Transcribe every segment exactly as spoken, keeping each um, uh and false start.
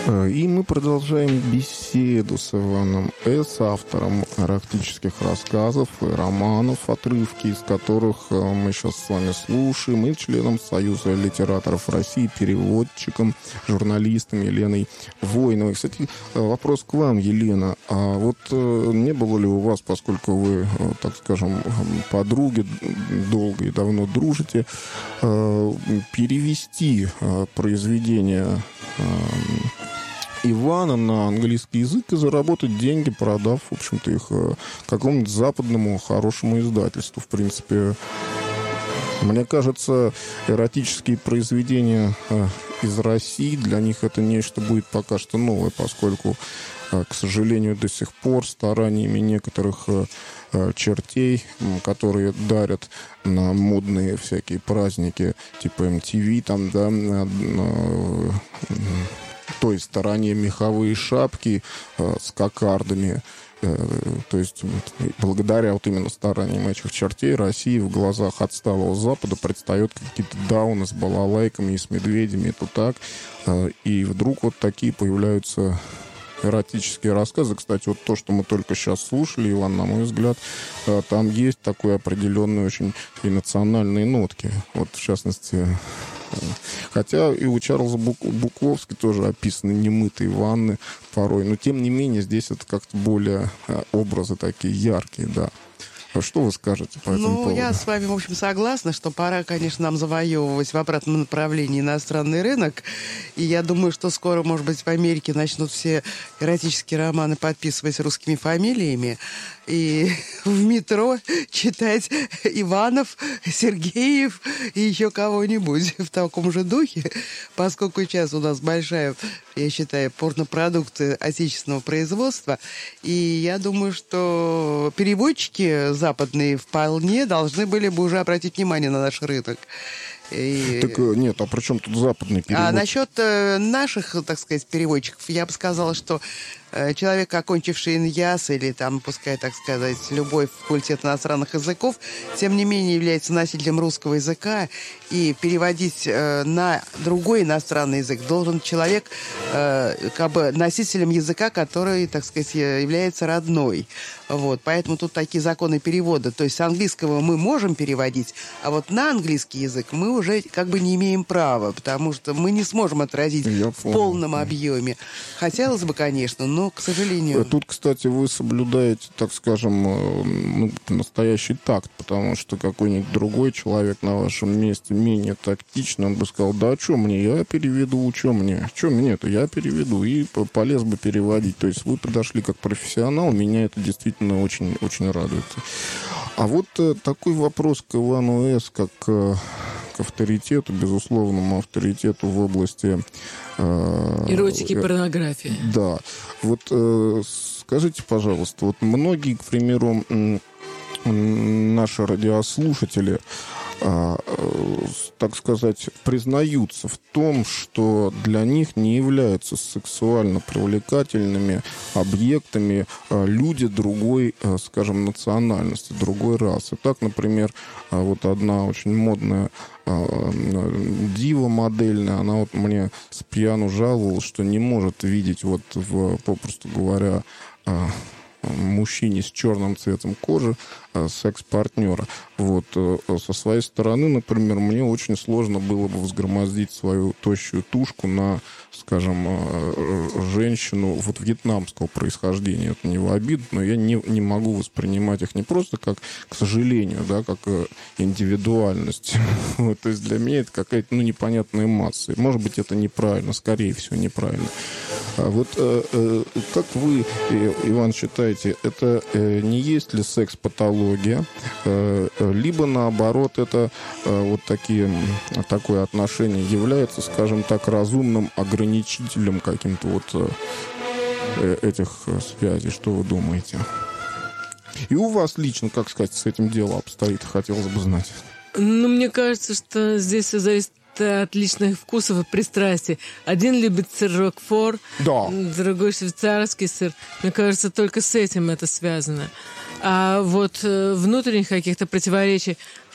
И мы продолжаем беседу с Иваном С., автором эротических рассказов и романов, отрывки из которых мы сейчас с вами слушаем, и членом Союза литераторов России, переводчиком, журналистом Еленой Воиновой. Кстати, вопрос к вам, Елена. А вот не было ли у вас, поскольку вы, так скажем, подруги, долго и давно дружите, перевести произведение Ивана на английский язык и заработать деньги, продав, в общем-то, их какому-нибудь западному хорошему издательству? В принципе, мне кажется, эротические произведения из России, для них это нечто будет пока что новое, поскольку, к сожалению, до сих пор стараниями некоторых чертей, которые дарят на модные всякие праздники, типа эм ти ви, там, да, той стороне меховые шапки э, с кокардами. Э, то есть благодаря вот именно стараниям этих чертей Россия в глазах отсталого Запада предстает как какие-то дауны с балалайками и с медведями, это так. Э, и вдруг вот такие появляются эротические рассказы. Кстати, вот то, что мы только сейчас слушали, Иван, на мой взгляд, э, там есть такой определенные очень и национальные нотки. Вот, в частности... Хотя и у Чарльза Буковски тоже описаны немытые ванны порой. Но, тем не менее, здесь это как-то более образы такие яркие, да. Что вы скажете по этому ну, поводу? Ну, я с вами, в общем, согласна, что пора, конечно, нам завоевывать в обратном направлении иностранный рынок. И я думаю, что скоро, может быть, в Америке начнут все эротические романы подписывать русскими фамилиями. И в метро читать Иванов, Сергеев и еще кого-нибудь в таком же духе. Поскольку сейчас у нас большая, я считаю, порнопродукты отечественного производства. И я думаю, что переводчики западные вполне должны были бы уже обратить внимание на наш рынок. И... Так нет, а при чем тут западный перевод? А насчет э, наших, так сказать, переводчиков, я бы сказала, что э, человек, окончивший ИНЯС или там, пускай, так сказать, любой факультет иностранных языков, тем не менее является носителем русского языка, и переводить э, на другой иностранный язык должен человек, э, как бы носителем языка, который, так сказать, является родной. Вот, поэтому тут такие законы перевода. То есть с английского мы можем переводить, а вот на английский язык мы уже как бы не имеем права, потому что мы не сможем отразить Я в понял. полном объеме. Хотелось бы, конечно, но, к сожалению... Тут, кстати, вы соблюдаете, так скажем, ну, настоящий такт, потому что какой-нибудь другой человек на вашем месте менее тактичный, он бы сказал, да, что мне, я переведу, что мне, что мне-то, я переведу, и полез бы переводить. То есть вы подошли как профессионал, меня это действительно очень, очень радует. А вот э, такой вопрос к Ивану С., как э, к авторитету, безусловному авторитету в области... Э, эротики и порнографии. Да. Вот э, скажите, пожалуйста, вот многие, к примеру, э, наши радиослушатели, так сказать, признаются в том, что для них не являются сексуально привлекательными объектами люди другой, скажем, национальности, другой расы. Так, например, вот одна очень модная дива модельная, она вот мне с пьяну жаловалась, что не может видеть, вот, в, попросту говоря, мужчине с черным цветом кожи секс-партнера. Вот. Со своей стороны, например, мне очень сложно было бы взгромоздить свою тощую тушку на, скажем, женщину вот вьетнамского происхождения. Это не в обиду, но я не, не могу воспринимать их не просто как, к сожалению, да, как индивидуальность. Вот. То есть для меня это какая-то, ну, непонятная масса. Может быть, это неправильно, скорее всего, неправильно. А вот э, как вы, Иван, считаете, это э, не есть ли секс-патология, э, либо наоборот это э, вот такие, такое отношение является, скажем так, разумным ограничителем каким-то вот э, этих связей? Что вы думаете? И у вас лично, как сказать, с этим дело обстоит, хотелось бы знать. Ну, мне кажется, что здесь все зависит от личных вкусов и пристрастий. Один любит сыр Рокфор, да. Другой швейцарский сыр. Мне кажется, только с этим это связано. А вот внутренних каких-то противоречий в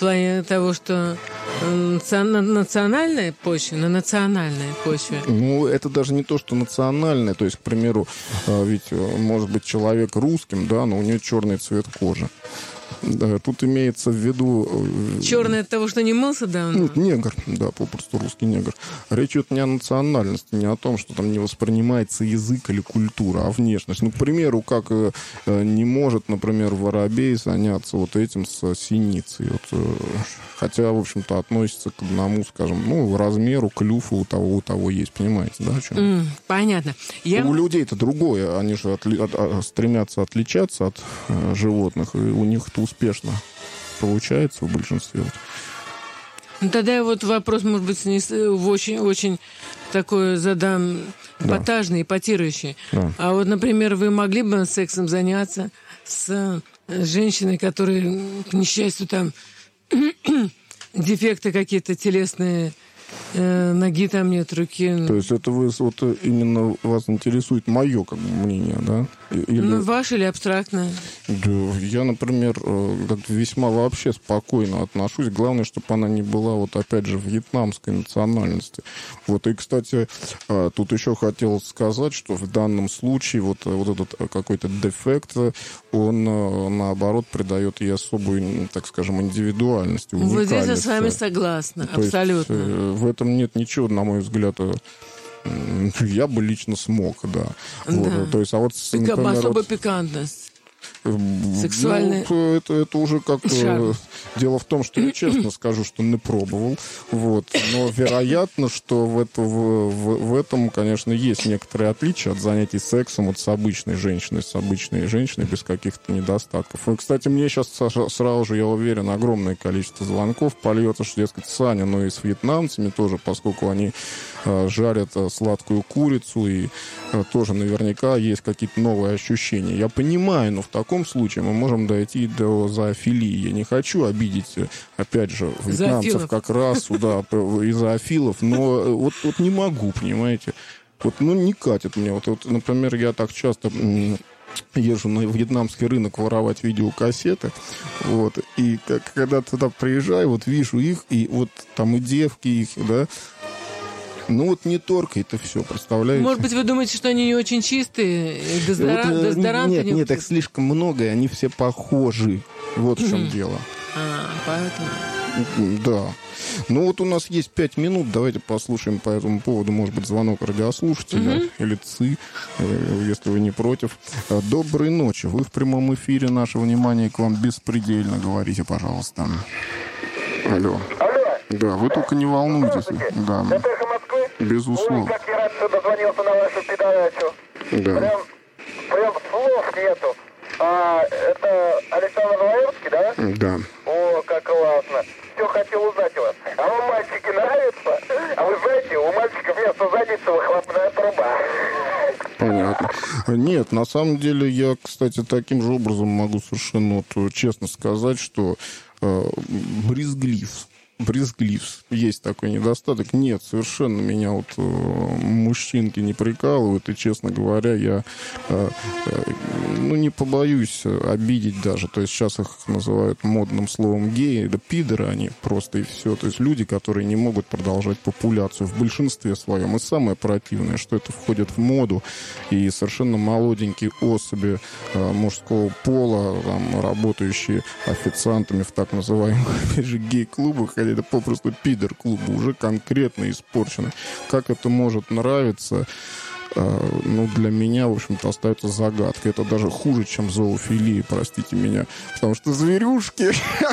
плане того, что на национальной почве, на национальной почве. Ну, это даже не то, что национальное. То есть, к примеру, ведь может быть человек русским, да, но у него черный цвет кожи. Да, тут имеется в виду... Черный от того, что не мылся давно? Ну, негр, да, попросту русский негр. Речь идет не о национальности, не о том, что там не воспринимается язык или культура, а внешность. Ну, к примеру, как э, не может, например, воробей заняться вот этим с синицей. Вот, э, хотя, в общем-то, относится к одному, скажем, ну, размеру, клюфу у того, у того есть, понимаете, да, о чем? Mm, понятно. Я... У людей это другое, они же отли... от... От... стремятся отличаться от э, животных, и у них это успешно получается в большинстве. Ну, тогда я вот вопрос, может быть, не очень-очень такой задам, да. эпатажный, эпатирующий. Да. А вот, например, вы могли бы сексом заняться с женщиной, которой, к несчастью, там дефекты какие-то телесные, э, ноги там нет, руки. То есть это вы, вот именно вас интересует мое как бы, мнение, да? Или... Ну, ваше или абстрактное? Да, я, например, как-то весьма вообще спокойно отношусь. Главное, чтобы она не была, вот опять же, вьетнамской национальности. Вот, и, кстати, тут еще хотелось сказать, что в данном случае вот, вот этот какой-то дефект, он, наоборот, придает ей особую, так скажем, индивидуальность, уникальность. Вот здесь я с вами согласна, То абсолютно. Есть, в этом нет ничего, на мой взгляд, я бы лично смог, да. Да. Вот, то есть, а вот, например, особая вот, пикантность. Сексуальный... Ну, это, это уже как... Шарм. Дело в том, что я честно скажу, что не пробовал. Вот. Но вероятно, что в, это, в, в, в этом, конечно, есть некоторые отличия от занятий сексом вот с обычной женщиной, с обычной женщиной без каких-то недостатков. И, кстати, мне сейчас сразу же, я уверен, огромное количество звонков польется, что, дескать, Саня, ну и с вьетнамцами тоже, поскольку они э, жарят э, сладкую курицу, и э, тоже наверняка есть какие-то новые ощущения. Я понимаю, но в таком случае мы можем дойти до зоофилии. Я не хочу обидеть, опять же, вьетнамцев зоофилов. как раз, да, и зоофилов, но вот, вот не могу, понимаете. Вот, ну, не катит мне. Вот, вот, например, я так часто езжу на вьетнамский рынок воровать видеокассеты, вот, и как, когда туда приезжаю, вот вижу их, и вот там и девки их, да, ну вот не торкает, и все, представляете? Может быть, вы думаете, что они не очень чистые? Дезодора... Вот, Дезодоранты нет, не нет, их слишком много, и они все похожи. Вот в чем дело. А, поэтому... Да. Ну вот у нас есть пять минут, давайте послушаем по этому поводу, может быть, звонок радиослушателя mm-hmm. или ЦИ, если вы не против. Доброй ночи, вы в прямом эфире, наше внимание к вам беспредельно, говорите, пожалуйста. Алло. Алло. Да, вы только не волнуйтесь. Да. Это эхо Москвы? Безусловно. Ой, как я рад, что дозвонился на вашу передачу. Да. Прям, прям слов нету. А, это Александр Лаевский, да? Да. О, как классно. Все хотел узнать у вас. А вам мальчики нравятся? А вы знаете, у мальчиков вместо задницы выхлопная труба. Понятно. Нет, на самом деле я, кстати, таким же образом могу совершенно вот, честно сказать, что э, брезглив. Брезглив. Есть такой недостаток. Нет, совершенно меня вот э, мужчинки не прикалывают. И, честно говоря, я э, э, ну, не побоюсь обидеть даже. То есть сейчас их называют модным словом геи. Да пидоры они просто и все. То есть люди, которые не могут продолжать популяцию в большинстве своем. И самое противное, что это входит в моду. И совершенно молоденькие особи э, мужского пола, там, работающие официантами в так называемых, опять же, гей-клубах, это попросту пидор-клубы, уже конкретно испорчены. Как это может нравиться, э, ну, для меня, в общем-то, остается загадкой. Это даже хуже, чем зоофилия, простите меня. Потому что зверюшки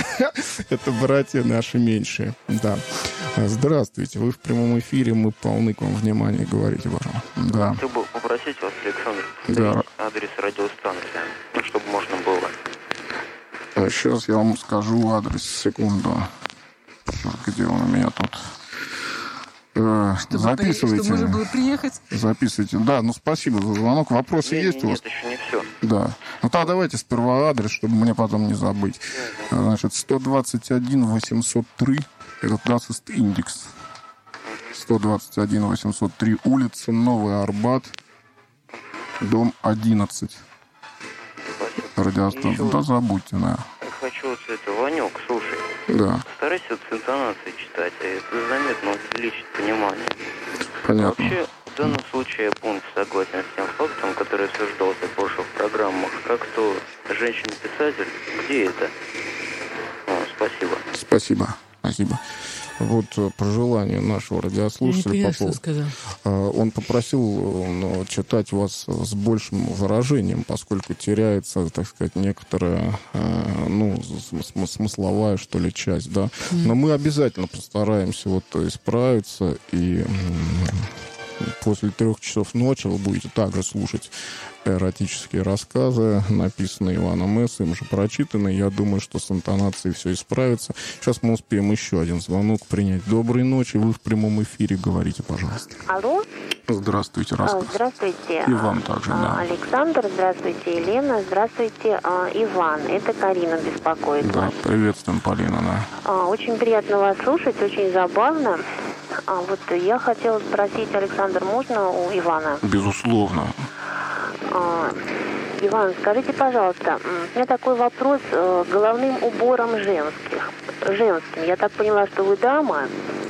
— это братья наши меньшие. Да. Здравствуйте, вы в прямом эфире, мы полны к вам внимания, говорите, пожалуйста. Да. Хотел бы попросить вас, Александр, да. адрес радиостанции, ну, чтобы можно было. Сейчас я вам скажу адрес, секунду. Где он у меня тут? Э, чтобы записывайте. Чтобы можно было приехать. Записывайте. Да, ну спасибо за звонок. Вопросы нет, есть нет, у вас? Нет, еще не все. Да. Ну тогда давайте сперва адрес, чтобы мне потом не забыть. Да. Значит, сто двадцать один восемьсот три. Это даст индекс. сто двадцать один восемьсот три. Улица Новый Арбат. Дом одиннадцать. Радиостанция. Да, забудьте, да. Хочу чего это, Ванек, слушай. Да. Старайся вот с интонацией читать, а это заметно увеличит понимание. Понятно. Вообще, в данном случае я полностью согласен с тем фактом, который обсуждался в прошлых программах. Как то женщина-писатель, где это? О, спасибо. Спасибо. Спасибо. Вот по желанию нашего радиослушателя, Я не поняла, по поводу- что сказал. А, он попросил ну, читать вас с большим выражением, поскольку теряется, так сказать, некоторая а, ну, см- смысловая, что ли, часть, да. Но мы обязательно постараемся вот исправиться, и м, после трех часов ночи вы будете также слушать эротические рассказы, написанные Иваном С., им же прочитанные. Я думаю, что с интонацией все исправится. Сейчас мы успеем еще один звонок принять. Доброй ночи, вы в прямом эфире, говорите, пожалуйста. Алло. Здравствуйте, А, рассказ. Здравствуйте. И вам также, А, да. Александр, здравствуйте, Елена, здравствуйте, а, Иван. Это Карина беспокоит Да, вас. приветствуем, Полина, да. А, Очень приятно вас слушать, очень забавно. А, Вот я хотела спросить, Александр, можно у Ивана? Безусловно. А, Иван, скажите, пожалуйста, м, у меня такой вопрос э, головным убором женских. Женским. Я так поняла, что вы дама.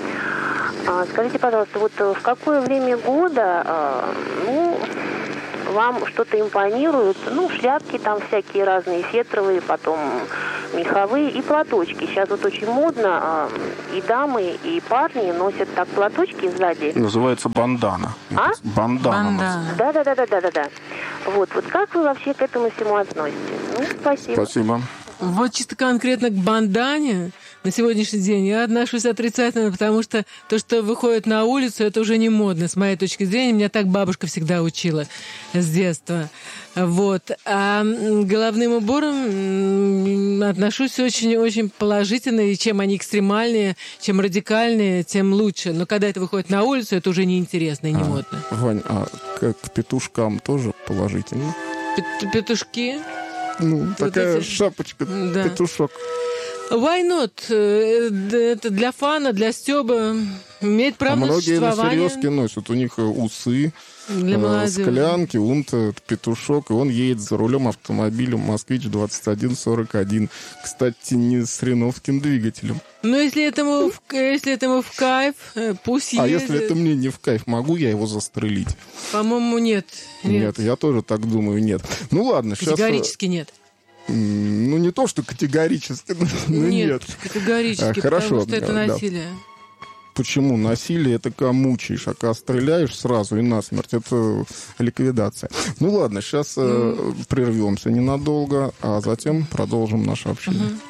А, Скажите, пожалуйста, вот э, в какое время года, э, ну, вам что-то импонирует? Ну, шляпки там всякие разные, фетровые, потом меховые и платочки. Сейчас вот очень модно, э, и дамы, и парни носят так платочки сзади. Называется бандана. А? Бандана. Бандана. Да, да, да, да, да, да, да. Вот, вот как вы вообще к этому всему относитесь? Ну, спасибо. Спасибо. Вот чисто конкретно к бандане на сегодняшний день я отношусь отрицательно, потому что то, что выходит на улицу, это уже не модно, с моей точки зрения. Меня так бабушка всегда учила с детства. Вот. А головным убором м, отношусь очень-очень положительно, и чем они экстремальнее, чем радикальнее, тем лучше. Но когда это выходит на улицу, это уже неинтересно и не А, модно. Вань, а к, к петушкам тоже положительно? Пет- Петушки? Ну, Вот такая эти- шапочка, Да. петушок. Why not? Э, Это для фана, для стёба. Имеет право А на многие на существование. серьезке носят. У них э, усы, Для э, молодежи. склянки, он-то петушок, и он едет за рулем автомобиля «Москвич двадцать один сорок один». Кстати, не с реновским двигателем. Но если этому, в- если этому в кайф, э, пусть А ездит. если это мне не в кайф, могу я его застрелить? По-моему, нет. Нет. Нет, я тоже так думаю, нет. Ну ладно, сейчас... Категорически нет. Ну, не то, что категорически, но нет. Категорически, А, хорошо, потому что это да. насилие. Почему? Насилие — это когда мучаешь, а когда стреляешь сразу и насмерть — это ликвидация. Ну ладно, сейчас э, прервемся ненадолго, а затем продолжим наше общение. Мгм.